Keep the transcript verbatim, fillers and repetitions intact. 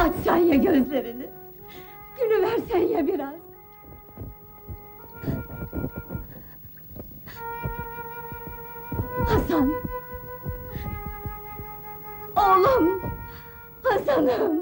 Açsan ya gözlerini! Gülüversen ya biraz! Hasan! Oğlum! Hasan'ım!